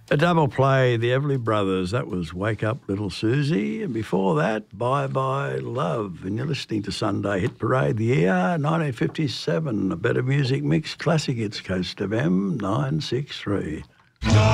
A double play, the Everly Brothers. That was Wake Up Little Susie. And before that, Bye Bye Love. And you're listening to Sunday Hit Parade, the year 1957. A better music mix, classic hits, Coast FM 963.